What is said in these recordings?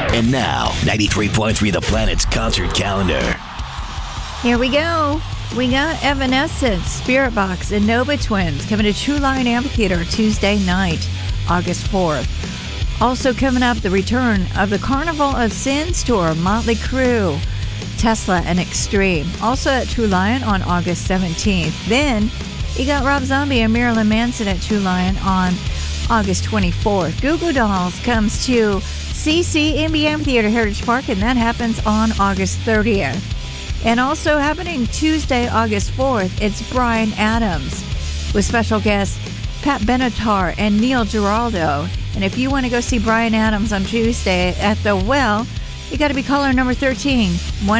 And now, 93.3 The Planet's concert calendar. Here we go. We got Evanescence, Spirit Box, and Nova Twins coming to True Lion Amphitheater Tuesday night, August 4th. Also coming up, the return of the Carnival of Sins tour, Motley Crue, Tesla, and Extreme. Also at True Lion on August 17th. Then you got Rob Zombie and Marilyn Manson at True Lion on August 24th. Goo Goo Dolls comes to CCNB Amphitheater, Heritage Park, and that happens on August 30th. And also happening Tuesday, August 4th, it's Bryan Adams with special guests Pat Benatar and Neil Giraldo. And if you want to go see Bryan Adams on Tuesday at the Well, you got to be caller number 13,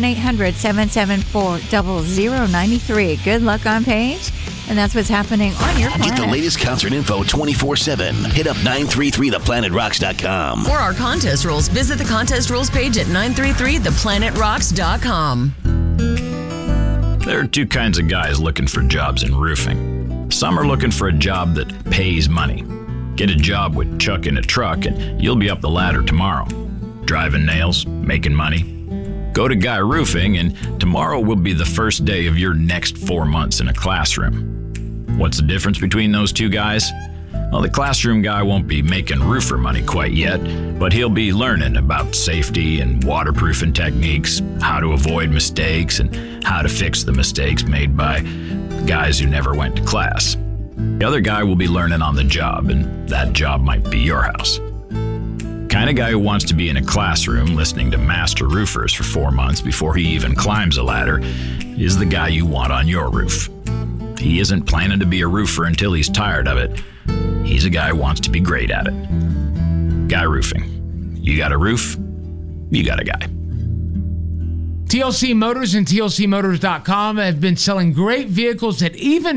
1-800-774-0093. Good luck on page. And that's what's happening on your planet. Get the latest concert info 24/7. Hit up 933theplanetrocks.com. For our contest rules, visit the contest rules page at 933theplanetrocks.com. There are two kinds of guys looking for jobs in roofing. Some are looking for a job that pays money. Get a job with Chuck in a truck and you'll be up the ladder tomorrow. Driving nails, making money. Go to Guy Roofing and tomorrow will be the first day of your next 4 months in a classroom. What's the difference between those two guys? Well, the classroom guy won't be making roofer money quite yet, but he'll be learning about safety and waterproofing techniques, how to avoid mistakes, and how to fix the mistakes made by guys who never went to class. The other guy will be learning on the job, and that job might be your house. Kind of guy who wants to be in a classroom listening to master roofers for 4 months before he even climbs a ladder is the guy you want on your roof. He isn't planning to be a roofer until he's tired of it. He's a guy who wants to be great at it. Guy Roofing. You got a roof, you got a guy. TLC Motors and TLCmotors.com have been selling great vehicles at even